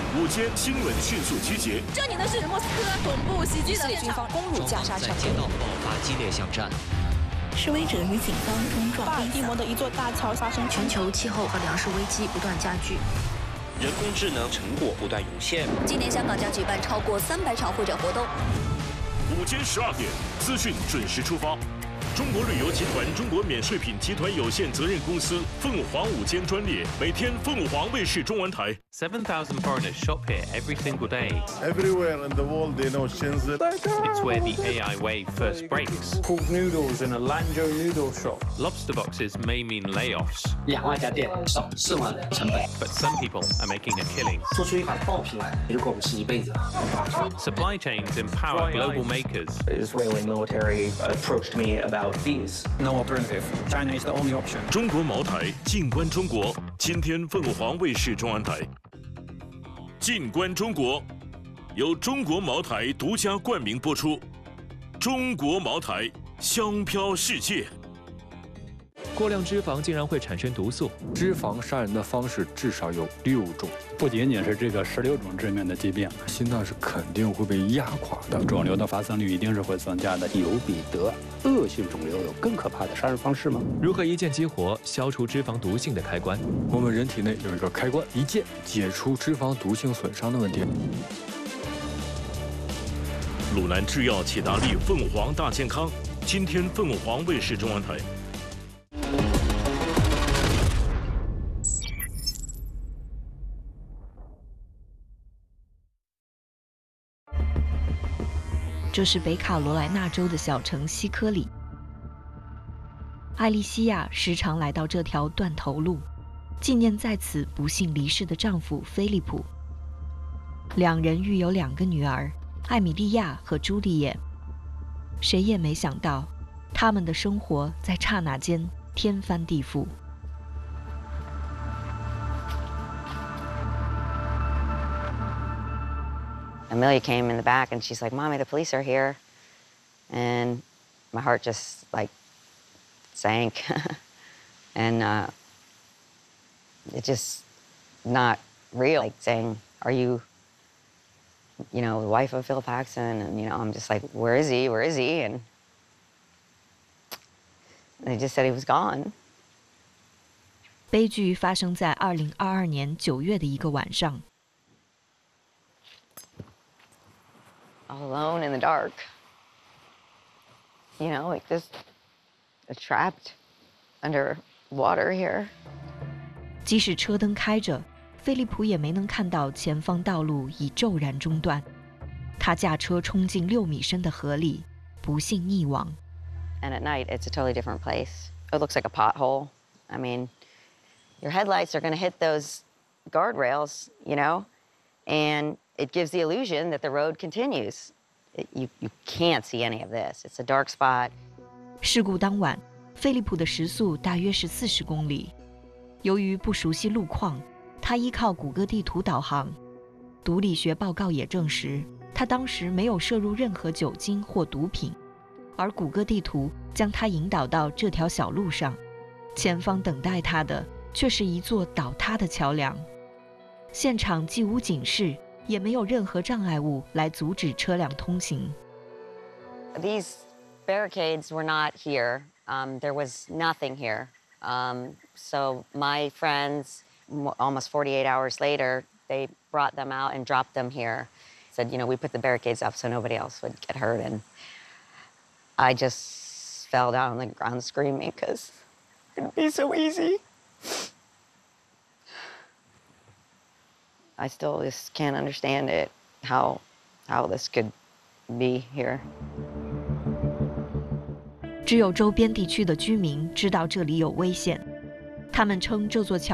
午间新闻迅速集结。 这里呢是莫斯科总部袭击的现场， 攻入加沙城， 在街道爆发激烈巷战。 示威者与警方冲撞。 巴尔的摩的一座大桥发生全球气候和粮食危机不断加剧。 人工智能成果不断涌现。 今年香港将举办超过300场会展活动。 午间12点，资讯准时出发。中国旅游集团中国免税品集团有限责任公司凤凰午间专列，每天凤凰卫视中文台。 7,000 foreigners shop here every single day. Everywhere in the world, they know Shenzhen. It's where the AI wave first breaks. Cooked noodles in a Lanzhou noodle shop. Lobster boxes may mean layoffs. 2万家店少4万的成本。 But some people are making a killing. 做出一款爆品来，如果不是一辈子。 Supply chains empower global makers. The Israeli military approached me about these. No alternative. China is the only option. 中国茅台，静观中国。今天凤凰卫视中文台。静观中国，由中国茅台独家冠名播出。中国茅台，香飘世界。 过量脂肪竟然会产生毒素， 脂肪杀人的方式至少有6种， 不仅仅是这个16种致命的疾病， 心脏是肯定会被压垮的， 肿瘤的发生率一定是会增加的。 有比得恶性肿瘤有更可怕的杀人方式吗？ 如何一键激活消除脂肪毒性的开关？ 我们人体内有一个开关，一键解除脂肪毒性损伤的问题。 鲁南制药启达利凤凰大健康，今天凤凰卫视中文台。 这是北卡罗来纳州的小城西科里。艾莉西亚时常来到这条断头路，纪念在此不幸离世的丈夫菲利普。两人育有2个女儿，艾米莉亚和朱丽叶。谁也没想到，他们的生活在刹那间天翻地覆。 Amelia came in the back and she's like, "Mommy, the police are here," and my heart just like sank, and it just not real. Like saying, "Are you, the wife of Phil Paxson?" And I'm just like, "Where is he? Where is he?" And they just said he was gone. 悲剧发生在2022年9月的一个晚上。 All alone in the dark. Like this, trapped under water here. 即使车灯开着，菲利普也没能看到前方道路已骤然中断。他驾车冲进6米深的河里，不幸溺亡。 And at night, it's a totally different place. It looks like a pothole. I mean, your headlights are going to hit those guardrails, and it gives the illusion that the road continues. You can't see any of this. It's a dark spot. 事故当晚，菲利普的时速大约是40公里。由于不熟悉路况，他依靠谷歌地图导航。毒理学报告也证实，他当时没有摄入任何酒精或毒品，而谷歌地图将他引导到这条小路上。前方等待他的却是一座倒塌的桥梁。现场既无警示，也没有任何障碍物来阻止车辆通行。 These barricades were not here. There was nothing here. So my friends, almost 48 hours later, they brought them out and dropped them here. Said, we put the barricades up so nobody else would get hurt. And I just fell down on the ground screaming because it'd be so easy. I still just can't understand it, how this could be here. 只有周边地区的居民知道这里有危险，他们称这座桥